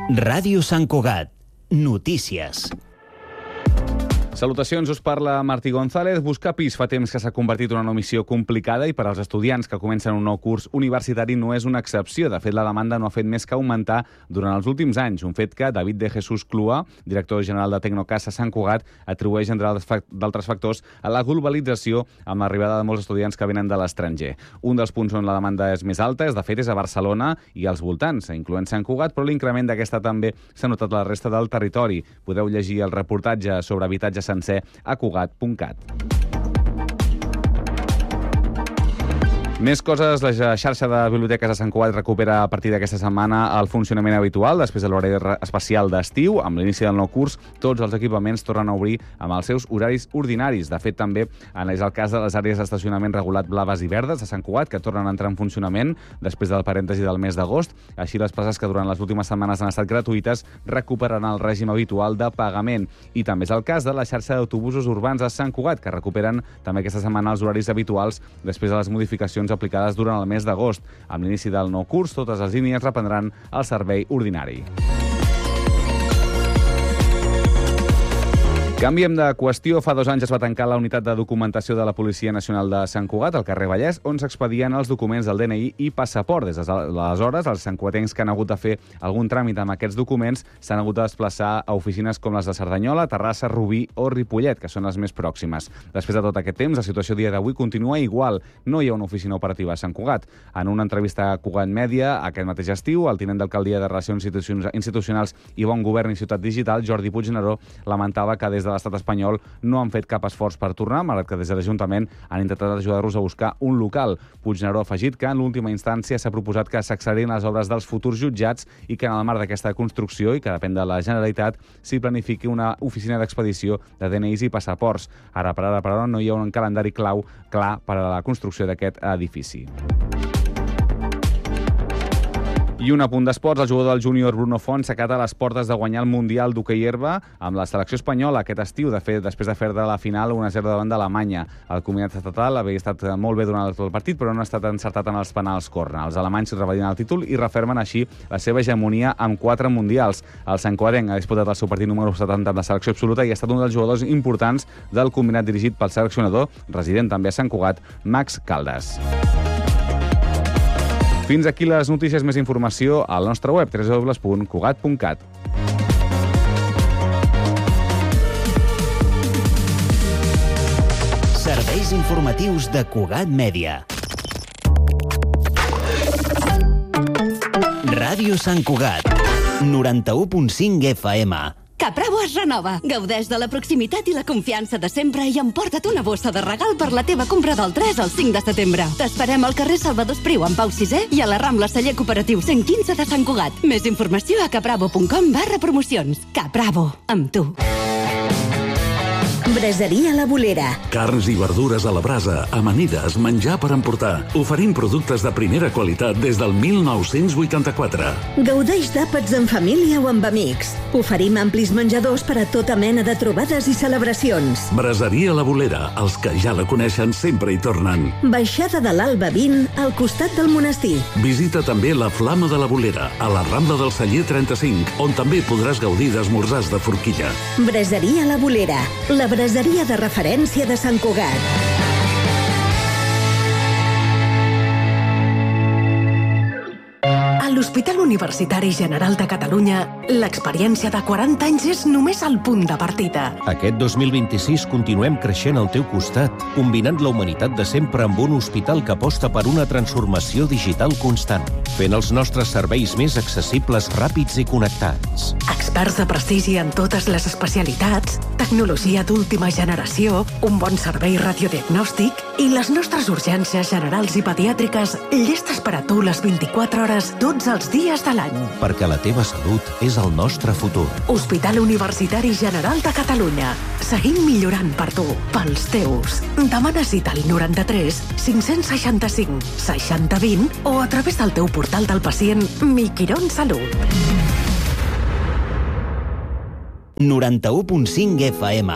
Ràdio Sant Cugat. Notícies. Salutacions, us parla Martí González. Buscar pis fa temps que s'ha convertit en una missió complicada i per als estudiants que comencen un nou curs universitari no és una excepció. De fet, la demanda no ha fet més que augmentar durant els últims anys, un fet que David de Jesús Clua, director general de Tecnocasa Sant Cugat, atribueix, entre d'altres factors, a la globalització amb l'arribada de molts estudiants que venen de l'estranger. Un dels punts on la demanda és més alta, de fet, és a Barcelona i als voltants, incloent Sant Cugat, però l'increment d'aquesta també s'ha notat a la resta del territori. Podeu llegir el reportatge sobre habitatge sencer a cugat.cat. Més coses, la xarxa de biblioteques de Sant Cugat recupera a partir d'aquesta setmana el funcionament habitual després de l'horari especial d'estiu. Amb l'inici del nou curs, tots els equipaments tornen a obrir amb els seus horaris ordinaris. De fet, també és el cas de les àrees d'estacionament regulat blaves i verdes de Sant Cugat, que tornen a entrar en funcionament després del parèntesi del mes d'agost. Així, les places que durant les últimes setmanes han estat gratuïtes recuperaran el règim habitual de pagament. I també és el cas de la xarxa d'autobusos urbans de Sant Cugat, que recuperen també aquesta setmana els horaris habituals després de les modificacions aplicades durant el mes d'agost. Amb l'inici del nou curs, totes les línies reprendran el servei ordinari. Canviem de qüestió. Fa 2 anys es va tancar la unitat de documentació de la Policia Nacional de Sant Cugat, al carrer Vallès, on s'expedien els documents del DNI i passaport. Des d'aleshores, els santcugatencs que han hagut de fer algun tràmit amb aquests documents s'han hagut de desplaçar a oficines com les de Cerdanyola, Terrassa, Rubí o Ripollet, que són les més pròximes. Després de tot aquest temps, la situació a dia d'avui continua igual. No hi ha una oficina operativa a Sant Cugat. En una entrevista a Cugat Mèdia, aquest mateix estiu, el tinent d'alcaldia de Relacions Institucionals i Bon Govern i Ciutat Digital, Jordi Puigneró, lamentava que des de l'estat espanyol no han fet cap esforç per tornar, malgrat que des de l'Ajuntament han intentat ajudar-los a buscar un local. Puigneró ha afegit que en l'última instància s'ha proposat que s'accelerin les obres dels futurs jutjats i que en el marc d'aquesta construcció, i que depèn de la Generalitat, s'hi planifiqui una oficina d'expedició de DNIs i passaports. Ara per ara, no hi ha un calendari clar per a la construcció d'aquest edifici. I un apunt d'esports, el jugador del júnior Bruno Font s'acata a les portes de guanyar el Mundial d'hoquei herba amb la selecció espanyola aquest estiu, després de fer de la final 1-0 davant d'Alemanya. El combinat estatal havia estat molt bé durant el partit, però no ha estat encertat en els penals córner. Els alemanys revaliden el títol i refermen així la seva hegemonia amb 4 mundials. El santcugatenc ha disputat el seu partit número 70 amb la selecció absoluta i ha estat un dels jugadors importants del combinat dirigit pel seleccionador, resident també a Sant Cugat, Max Caldas. Fins aquí les notícies. Més informació al nostre web www.cugat.cat. Serveis informatius de Cugat Mèdia. Ràdio Sant Cugat, 91.5 FM. Capravo es renova. Gaudeix de la proximitat i la confiança de sempre i emporta't una bossa de regal per la teva compra del 3 al 5 de setembre. T'esperem al carrer Salvador Espriu, en Pau VI i a la Rambla Celler Cooperatiu 115 de Sant Cugat. Més informació a capravo.com/promocions. Capravo, amb tu. Braseria La Bolera. Carns i verdures a la brasa, amanides, menjar per emportar. Oferim productes de primera qualitat des del 1984. Gaudeix d'àpats en família o amb amics. Oferim amplis menjadors per a tota mena de trobades i celebracions. Braseria La Bolera. Els que ja la coneixen sempre hi tornen. Baixada de l'Alba 20, al costat del monestir. Visita també la Flama de la Bolera, a la Rambla del Celler 35, on també podràs gaudir d'esmorzars de forquilla. Braseria La Bolera. La braseria de referència de Sant Cugat. A l'Hospital Universitari General de Catalunya, l'experiència de 40 anys és només el punt de partida. Aquest 2026 continuem creixent al teu costat, combinant la humanitat de sempre amb un hospital que aposta per una transformació digital constant, fent els nostres serveis més accessibles, ràpids i connectats. Experts de prestigi en totes les especialitats, tecnologia d'última generació, un bon servei radiodiagnòstic i les nostres urgències generals i pediàtriques llestes per a tu les 24 hores tots els dies de l'any. Perquè la teva salut és el nostre futur. Hospital Universitari General de Catalunya. Seguim millorant per tu, pels teus. Demana cita al 93 565 60 20 o a través del teu portal del pacient Miquirón Salut. 91.5 FM.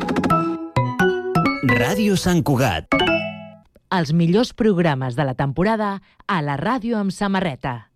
Ràdio Sant Cugat. Els millors programes de la temporada a la ràdio amb samarreta.